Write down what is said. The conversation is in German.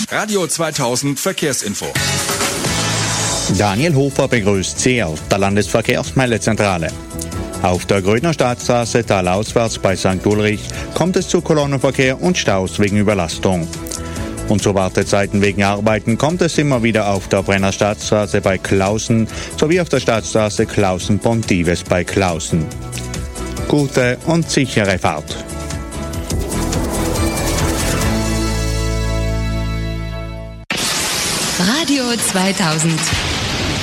Radio 2000 Verkehrsinfo. Daniel Hofer begrüßt Sie aus der Landesverkehrsmeldezentrale. Auf der Grödner Stadtstraße talauswärts bei St. Ulrich kommt es zu Kolonnenverkehr und Staus wegen Überlastung. Und zu Wartezeiten wegen Arbeiten kommt es immer wieder auf der Brenner Stadtstraße bei Klausen sowie auf der Stadtstraße Klausen-Pontives bei Klausen. Gute und sichere Fahrt. Radio 2000